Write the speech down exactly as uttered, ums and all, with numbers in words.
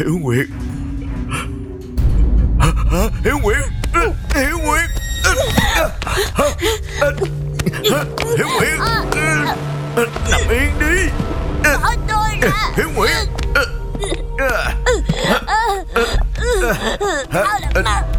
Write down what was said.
Hiểu Nguyệt. Hả? Hiểu Nguyệt. Hiểu Nguyệt. Hiểu Nguyệt. Nằm yên đi. Bỏ tôi ra. Hiểu Nguyệt. Tao là ma